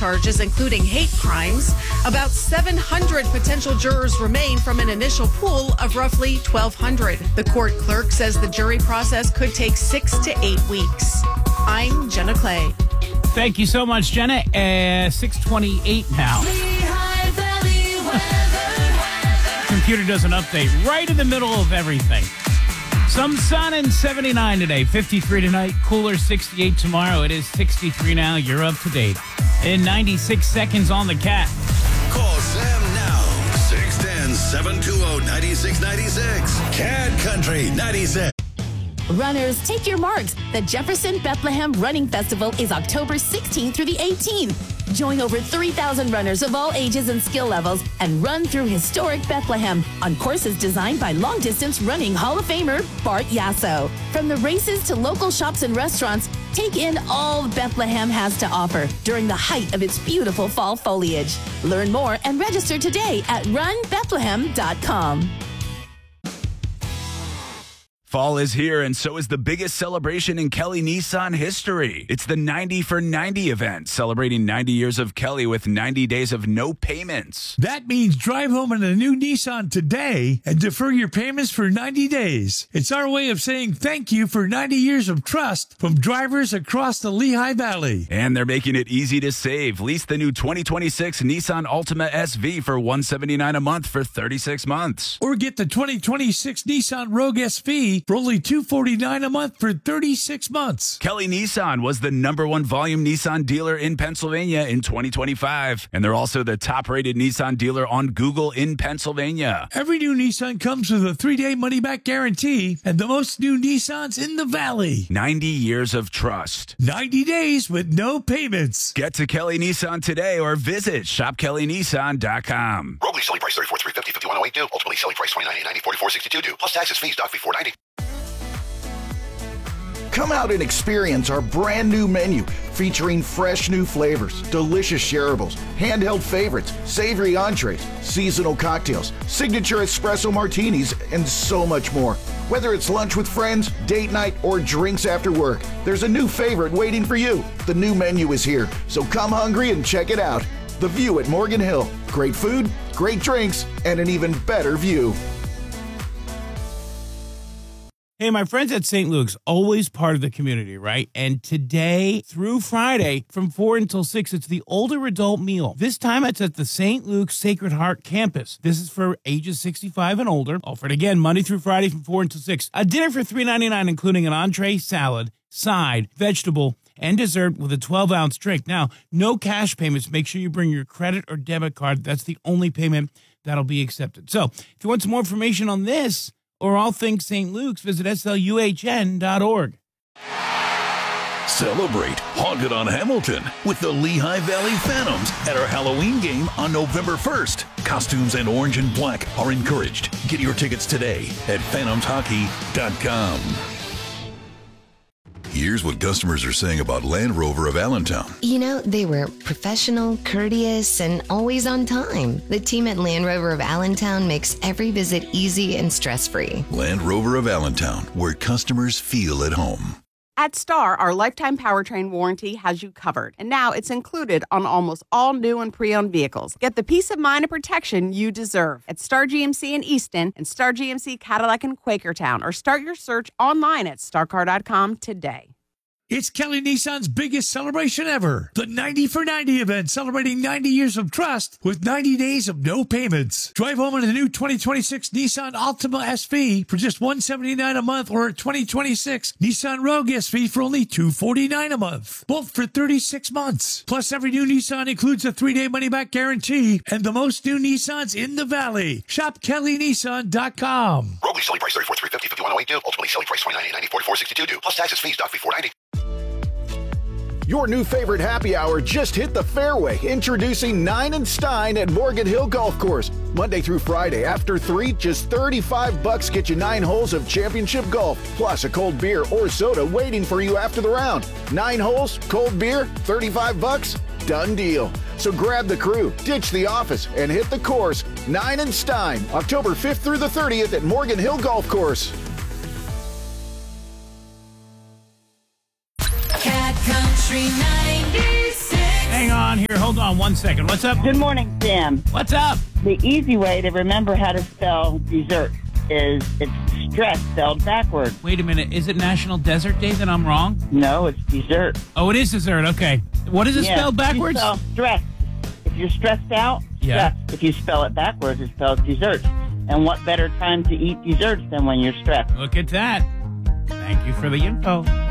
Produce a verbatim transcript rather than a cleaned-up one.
charges, including hate crimes. About seven hundred potential jurors remain from an initial pool of roughly twelve hundred. The court clerk says the jury process could take six to eight weeks. I'm Jenna Clay. Thank you so much, Jenna. Uh, six twenty-eight now. Lehigh Valley weather. Computer does an update right in the middle of everything. Some sun and seventy-nine today, fifty-three tonight, cooler sixty-eight tomorrow. It is sixty-three now. You're up to date. In ninety-six seconds on the cat. Call Sam now. six one zero, seven two zero, nine six nine six. Cat Country ninety-six. Runners, take your marks. The Jefferson Bethlehem Running Festival is October sixteenth through the eighteenth. Join over three thousand runners of all ages and skill levels and run through historic Bethlehem on courses designed by long-distance running Hall of Famer Bart Yasso. From the races to local shops and restaurants, take in all Bethlehem has to offer during the height of its beautiful fall foliage. Learn more and register today at run bethlehem dot com. Fall is here, and so is the biggest celebration in Kelly Nissan history. It's the ninety for ninety event, celebrating ninety years of Kelly with ninety days of no payments. That means drive home in a new Nissan today and defer your payments for ninety days. It's our way of saying thank you for ninety years of trust from drivers across the Lehigh Valley. And they're making it easy to save. Lease the new twenty twenty-six Nissan Altima S V for one hundred seventy-nine dollars a month for thirty-six months. Or get the twenty twenty-six Nissan Rogue S V for only two hundred forty-nine dollars a month for thirty-six months. Kelly Nissan was the number one volume Nissan dealer in Pennsylvania in twenty twenty-five. And they're also the top-rated Nissan dealer on Google in Pennsylvania. Every new Nissan comes with a three-day money-back guarantee and the most new Nissans in the valley. ninety years of trust. ninety days with no payments. Get to Kelly Nissan today or visit shop kelly nissan dot com. Rogue lease selling price thirty-four thousand three hundred fifty dollars, fifty-one thousand eight hundred two. Ultimately selling price twenty-nine thousand eight hundred ninety, forty-four thousand sixty-two due. Plus taxes, fees, doc fee four hundred ninety. Come out and experience our brand new menu featuring fresh new flavors, delicious shareables, handheld favorites, savory entrees, seasonal cocktails, signature espresso martinis, and so much more. Whether it's lunch with friends, date night, or drinks after work, there's a new favorite waiting for you. The new menu is here, so come hungry and check it out. The View at Morgan Hill. Great food, great drinks, and an even better view. Hey, my friends at Saint Luke's, always part of the community, right? And today through Friday from four until six, it's the older adult meal. This time it's at the Saint Luke's Sacred Heart campus. This is for ages sixty-five and older. Offered again Monday through Friday from four until six. A dinner for three ninety-nine, including an entree, salad, side, vegetable, and dessert with a twelve ounce drink. Now, no cash payments. Make sure you bring your credit or debit card. That's the only payment that'll be accepted. So if you want some more information on this or all things Saint Luke's, visit S L U H N dot org. Celebrate Haunted on Hamilton with the Lehigh Valley Phantoms at our Halloween game on November first. Costumes and orange and black are encouraged. Get your tickets today at phantoms hockey dot com. Here's what customers are saying about Land Rover of Allentown. You know, they were professional, courteous, and always on time. The team at Land Rover of Allentown makes every visit easy and stress-free. Land Rover of Allentown, where customers feel at home. At Star, our lifetime powertrain warranty has you covered, and now it's included on almost all new and pre-owned vehicles. Get the peace of mind and protection you deserve at Star G M C in Easton and Star G M C Cadillac in Quakertown, or start your search online at star car dot com today. It's Kelly Nissan's biggest celebration ever. The ninety for ninety event celebrating ninety years of trust with ninety days of no payments. Drive home in a new twenty twenty-six Nissan Altima S V for just one hundred seventy-nine dollars a month, or a twenty twenty-six Nissan Rogue S V for only two hundred forty-nine dollars a month. Both for thirty-six months. Plus, every new Nissan includes a three-day money-back guarantee and the most new Nissans in the valley. Shop kelly nissan dot com. Rogue lease selling price thirty-four thousand three hundred fifty dollars, fifty-one thousand eight hundred two. Ultimately selling price twenty-nine thousand eight hundred ninety, forty-four thousand sixty-two due. Plus taxes, fees, doc fee four hundred ninety. Your new favorite happy hour just hit the fairway. Introducing Nine and Stein at Morgan Hill Golf Course. Monday through Friday after three, just thirty-five bucks get you nine holes of championship golf, plus a cold beer or soda waiting for you after the round. Nine holes, cold beer, thirty-five bucks, done deal. So grab the crew, ditch the office, and hit the course. Nine and Stein, October fifth through the thirtieth at Morgan Hill Golf Course. Cat Country ninety-six. Hang on. on here. Hold on one second. What's up? Good morning, Sam. What's up? The easy way to remember how to spell dessert is it's stress spelled backwards. Wait a minute. Is it National Desert Day that I'm wrong? No, it's dessert. Oh, it is dessert. Okay. What is it Yeah, spelled backwards? You spell stress. If you're stressed out, Yeah. stress. If you spell it backwards, it spells dessert. And what better time to eat desserts than when you're stressed? Look at that. Thank you for the info.